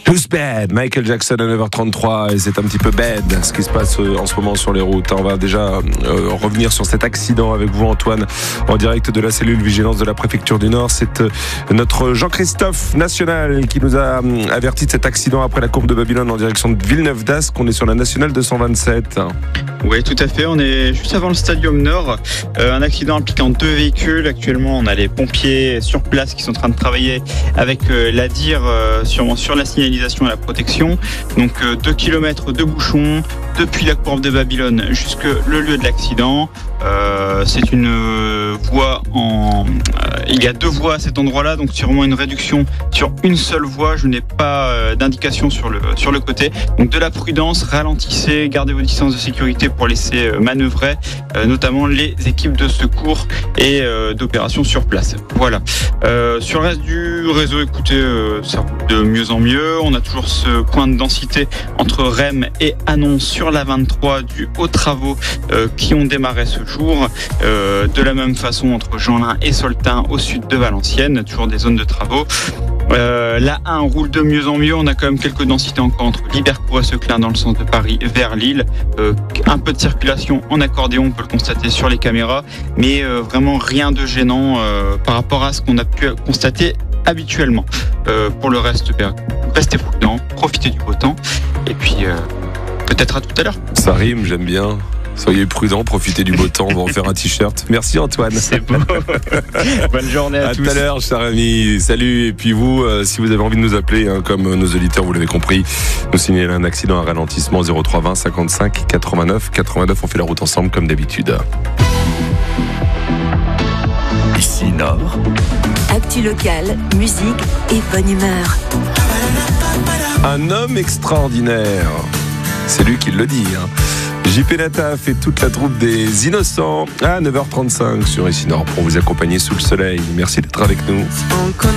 Who's Bad, Michael Jackson à 9h33, et c'est un petit peu bad ce qui se passe en ce moment sur les routes. On va déjà revenir sur cet accident avec vous, Antoine, en direct de la cellule vigilance de la préfecture du Nord. C'est notre Jean-Christophe National qui nous a averti de cet accident après la courbe de Babylone en direction de Villeneuve-d'Ascq. On est sur la nationale 227. Oui, tout à fait. On est juste avant le Stadium Nord. Un accident impliquant 2 véhicules. Actuellement, on a les pompiers sur place qui sont en train de travailler avec la DIR sur la signalisation et la protection. Donc 2 km de bouchons depuis la courbe de Babylone jusque le lieu de l'accident. C'est une voie il y a 2 voies à cet endroit-là, donc sûrement une réduction sur une seule voie. Je n'ai pas d'indication sur le côté. Donc de la prudence, ralentissez, gardez vos distances de sécurité pour laisser manœuvrer, notamment les équipes de secours et d'opérations sur place. Voilà. Sur le reste du réseau, écoutez, ça roule de mieux en mieux. On a toujours ce point de densité entre Rem et Annonce sur la 23 dû aux travaux qui ont démarré ce jour. De la même façon entre Jeanlin et Soltin au sud de Valenciennes, toujours des zones de travaux. La 1 roule de mieux en mieux. On a quand même quelques densités encore entre Libercourt et Seclin dans le sens de Paris vers Lille. Un peu de circulation en accordéon, on peut le constater sur les caméras, mais vraiment rien de gênant par rapport à ce qu'on a pu constater habituellement. Pour le reste, restez prudents, profitez du beau temps, et puis peut-être à tout à l'heure. Ça rime, j'aime bien. Soyez prudents, profitez du beau temps, on va en faire un t-shirt. Merci Antoine. C'est beau. Bonne journée à tous. À tout à l'heure, cher ami. Salut. Et puis vous, si vous avez envie de nous appeler, comme nos auditeurs, vous l'avez compris, nous signaler un accident, un ralentissement, 03 20 55 89 89. On fait la route ensemble comme d'habitude. Ici Nord. Actu locale, musique et bonne humeur. Un homme extraordinaire. C'est lui qui le dit. JP Nataf et toute la troupe des Innocents à 9h35 sur Ici Nord pour vous accompagner sous le soleil. Merci d'être avec nous.